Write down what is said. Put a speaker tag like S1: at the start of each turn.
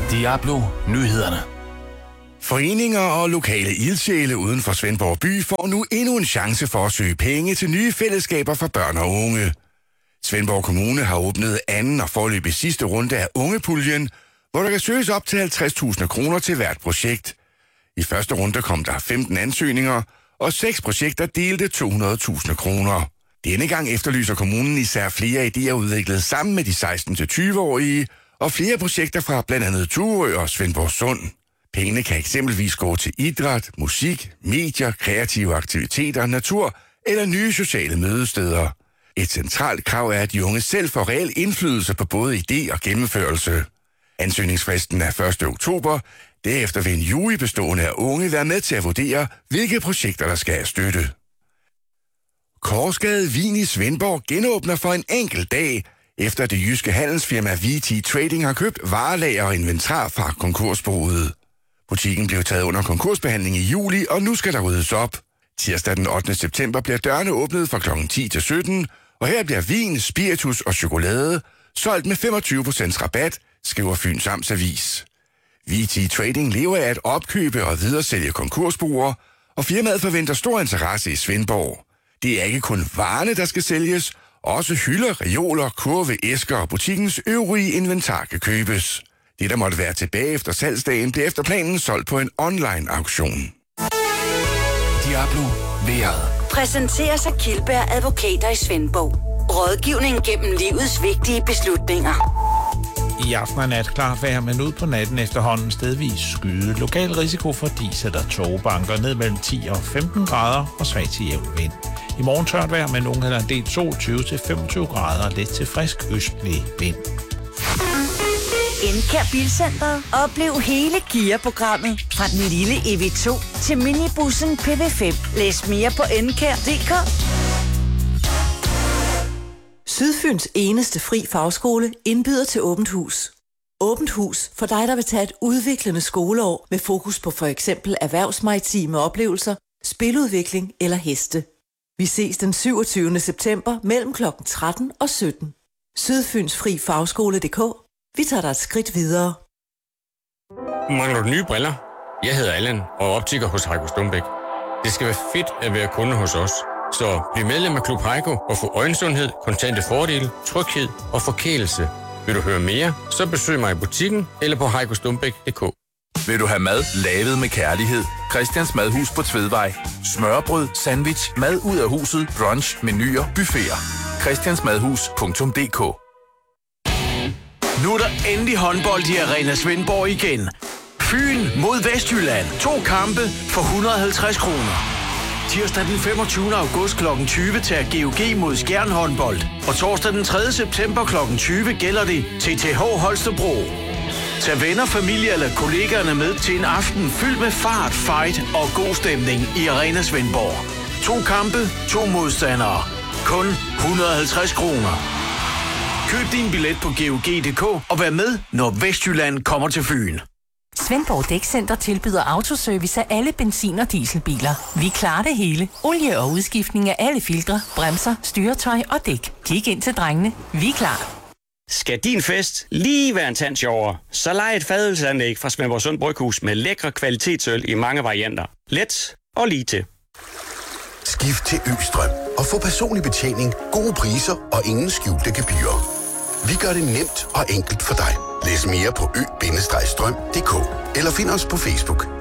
S1: Diablo Nyhederne.
S2: Foreninger og lokale ildsjæle uden for Svendborg by får nu endnu en chance for at søge penge til nye fællesskaber for børn og unge. Svendborg Kommune har åbnet anden og foreløbig sidste runde af Ungepuljen, hvor der kan søges op til 50.000 kroner til hvert projekt. I første runde kom der 15 ansøgninger, og 6 projekter delte 200.000 kroner. Denne gang efterlyser kommunen især flere idéer udviklet sammen med de 16-20-årige, og flere projekter fra blandt andet Turø og Svendborg Sund. Pengene kan eksempelvis gå til idræt, musik, medier, kreative aktiviteter, natur eller nye sociale mødesteder. Et centralt krav er, at de unge selv får reel indflydelse på både idé og gennemførelse. Ansøgningsfristen er 1. oktober. Derefter vil en jury bestående af unge være med til at vurdere, hvilke projekter der skal have støtte. Korsgade Vin i Svendborg genåbner for en enkelt dag, efter det jyske handelsfirma VT Trading har købt varelager og inventar fra konkursboet. Butikken blev taget under konkursbehandling i juli, og nu skal der ryddes op. Tirsdag den 8. september bliver dørene åbnet fra kl. 10 til 17, og her bliver vin, spiritus og chokolade solgt med 25% rabat, skriver Fyns Amtsavis. VT Trading lever af at opkøbe og videresælge konkursboer, og firmaet forventer stor interesse i Svendborg. Det er ikke kun varerne, der skal sælges, også hylder, reoler, kurve, æsker og butikkens øvrige inventar kan købes. Det, der måtte være tilbage efter salgsdagen, blev efter planen solgt på en online-auktion.
S1: Diablo Vejret.
S3: Præsenteres af Kildberg Advokater i Svendborg. Rådgivning gennem livets vigtige beslutninger.
S4: I aften og nat klart vejr, men ud på natten efterhånden stedvis skyde. Lokal risiko for dis eller tågebanker ned mellem 10 og 15 grader og svag til jævn vind. I morgen tørt vejr med nogen eller en del sol 20-25 grader og let til frisk østlig vind.
S3: Encare Bilcenteret. Oplev hele Kia-programmet. Fra den lille EV2 til minibussen PV5. Læs mere på encare.dk.
S5: Sydfyns eneste fri fagskole indbyder til åbent hus. Åbent hus for dig, der vil tage et udviklende skoleår med fokus på for eksempel erhvervsmaritime oplevelser, spiludvikling eller heste. Vi ses den 27. september mellem kl. 13 og 17. Sydfyns fri fagskole.dk. Vi tager dig et skridt videre.
S6: Mangler du nye briller? Jeg hedder Allan og er optiker hos Heiko Stumbæk. Det skal være fedt at være kunde hos os. Så bliv medlem af Klub Heiko og få øjensundhed, kontante fordele, tryghed og forkælelse. Vil du høre mere, så besøg mig i butikken eller på heikostumbæk.dk.
S1: Vil du have mad lavet med kærlighed? Christians Madhus på Tvedvej. Smørbrød, sandwich, mad ud af huset, brunch, menuer, buffeter. christiansmadhus.dk.
S7: Nu er der endelig håndbold i Arena Svendborg igen. Fyn mod Vestjylland. 2 kampe for 150 kroner. Tirsdag den 25. august kl. 20 tager GOG mod Skjern håndbold. Og torsdag den 3. september kl. 20 gælder det TTH Holstebro. Tag venner, familie eller kollegaerne med til en aften fyldt med fart, fight og god stemning i Arena Svendborg. 2 kampe, 2 modstandere. Kun 150 kroner. Køb din billet på GOG.dk og vær med, når Vestjylland kommer til Fyn.
S8: Svendborg Dækcenter tilbyder autoservice af alle benzin- og dieselbiler. Vi klarer det hele. Olie og udskiftning af alle filtre, bremser, styretøj og dæk. Kig ind til drengene. Vi er klar.
S9: Skal din fest lige være en tand sjovere, så lej et fadølsanlæg fra Svendborg Sund Bryghus med lækre kvalitetsøl i mange varianter. Let og lige til.
S10: Skift til Østrøm og få personlig betjening, gode priser og ingen skjulte gebyrer. Vi gør det nemt og enkelt for dig. Læs mere på ø-strøm.dk eller find os på Facebook.